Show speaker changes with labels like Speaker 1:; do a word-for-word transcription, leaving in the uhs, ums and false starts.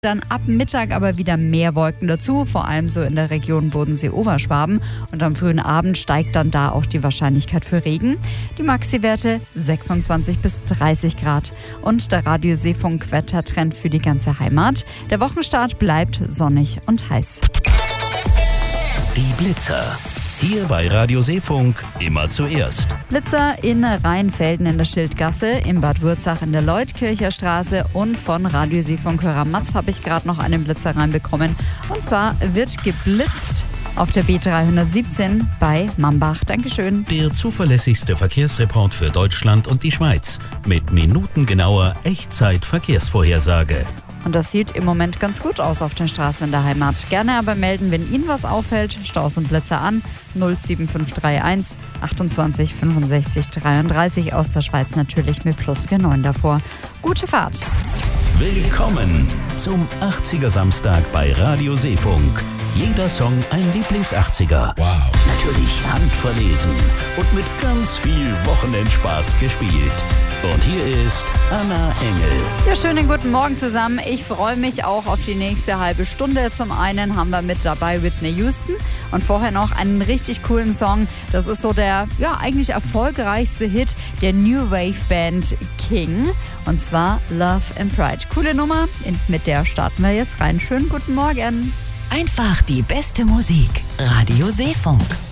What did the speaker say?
Speaker 1: Dann ab Mittag aber wieder mehr Wolken dazu, vor allem so in der Region Bodensee-Oberschwaben. Und am frühen Abend steigt dann da auch die Wahrscheinlichkeit für Regen. Die Maxi-Werte sechsundzwanzig bis dreißig Grad. Und der Radio Seefunk-Wettertrend für die ganze Heimat. Der Wochenstart bleibt sonnig und heiß.
Speaker 2: Die Blitzer. Hier bei Radio Seefunk immer zuerst.
Speaker 1: Blitzer in Rheinfelden in der Schildgasse, in Bad Wurzach in der Leutkircher Straße und von Radio Seefunk-Hörer Mats habe ich gerade noch einen Blitzer reinbekommen. Und zwar wird geblitzt auf der B dreihundertsiebzehn bei Mambach. Dankeschön.
Speaker 2: Der zuverlässigste Verkehrsreport für Deutschland und die Schweiz mit minutengenauer Echtzeit-Verkehrsvorhersage.
Speaker 1: Und das sieht im Moment ganz gut aus auf den Straßen in der Heimat. Gerne aber melden, wenn Ihnen was auffällt. Staus und Blitzer an null sieben fünf drei eins achtundzwanzig fünfundsechzig dreiunddreißig aus der Schweiz natürlich mit plus neunundvierzig davor. Gute Fahrt.
Speaker 2: Willkommen zum achtziger Samstag bei Radio Seefunk. Jeder Song ein Lieblings-achtziger. Wow. Natürlich handverlesen und mit ganz viel Wochenendspaß gespielt. Und hier ist Anna Engel.
Speaker 1: Ja, schönen guten Morgen zusammen. Ich freue mich auch auf die nächste halbe Stunde. Zum einen haben wir mit dabei Whitney Houston und vorher noch einen richtig coolen Song. Das ist so der ja eigentlich erfolgreichste Hit der New Wave Band King. Und zwar Love and Pride. Coole Nummer. Und mit der starten wir jetzt rein. Schönen guten Morgen.
Speaker 3: Einfach die beste Musik. Radio Seefunk.